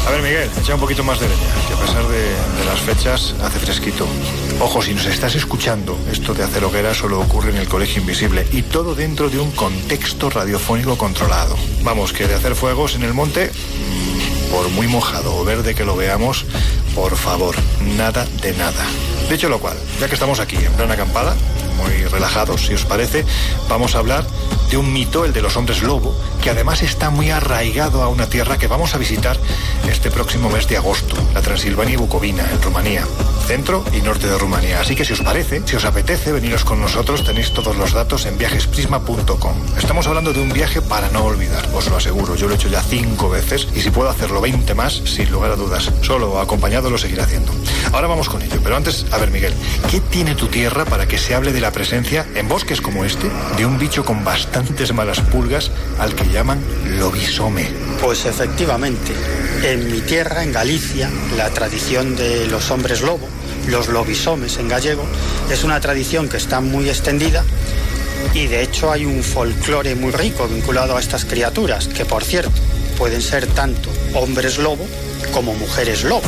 A ver, Miguel, echa un poquito más de leña, que a pesar de las fechas hace fresquito. Ojo, si nos estás escuchando, esto de hacer hoguera solo ocurre en el Colegio Invisible y todo dentro de un contexto radiofónico controlado. Vamos, que de hacer fuegos en el monte, por muy mojado o verde que lo veamos, por favor, nada de nada. Dicho lo cual, ya que estamos aquí en plan acampada, muy relajados, si os parece, vamos a hablar de un mito, el de los hombres lobo, que además está muy arraigado a una tierra que vamos a visitar este próximo mes de agosto, la Transilvania y Bucovina, en Rumanía, centro y norte de Rumanía. Así que si os parece, si os apetece veniros con nosotros, tenéis todos los datos en viajesprisma.com. Estamos hablando de un viaje para no olvidar, os lo aseguro. Yo lo he hecho ya 5 veces y si puedo hacerlo 20 más, sin lugar a dudas. Solo acompañado lo seguiré haciendo. Ahora vamos con ello, pero antes, a ver, Miguel, ¿qué tiene tu tierra para que se hable de la presencia, en bosques como este, de un bicho con bastantes malas pulgas al que llaman lobisome? Pues efectivamente, en mi tierra, en Galicia, la tradición de los hombres lobo, los lobisomes en gallego, es una tradición que está muy extendida y de hecho hay un folclore muy rico vinculado a estas criaturas, que por cierto, pueden ser tanto hombres lobo como mujeres lobo.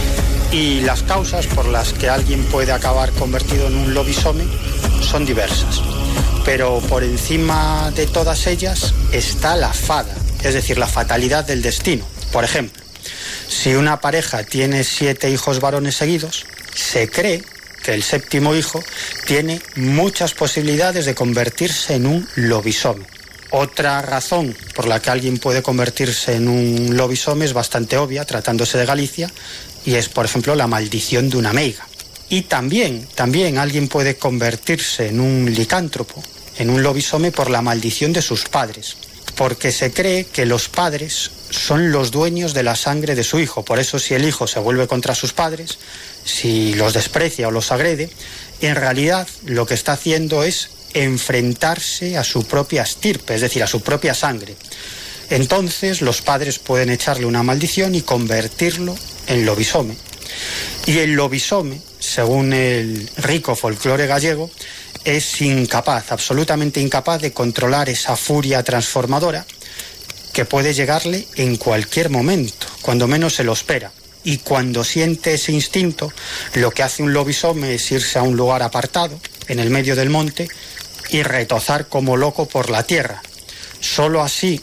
Y las causas por las que alguien puede acabar convertido en un lobisome son diversas. Pero por encima de todas ellas está la fada, es decir, la fatalidad del destino. Por ejemplo, si una pareja tiene 7 hijos varones seguidos, se cree que el 7º hijo tiene muchas posibilidades de convertirse en un lobisome. Otra razón por la que alguien puede convertirse en un lobisome es bastante obvia, tratándose de Galicia, y es, por ejemplo, la maldición de una meiga. Y también alguien puede convertirse en un licántropo, en un lobisome, por la maldición de sus padres, porque se cree que los padres son los dueños de la sangre de su hijo. Por eso, si el hijo se vuelve contra sus padres, si los desprecia o los agrede, en realidad lo que está haciendo es enfrentarse a su propia estirpe, es decir, a su propia sangre. Entonces los padres pueden echarle una maldición y convertirlo en lobisome. Y el lobisome, según el rico folclore gallego, es incapaz, absolutamente incapaz de controlar esa furia transformadora que puede llegarle en cualquier momento, cuando menos se lo espera. Y cuando siente ese instinto, lo que hace un lobisome es irse a un lugar apartado, en el medio del monte, y retozar como loco por la tierra. Solo así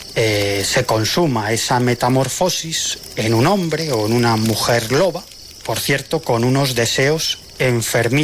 se consuma esa metamorfosis en un hombre o en una mujer loba, por cierto, con unos deseos enfermizos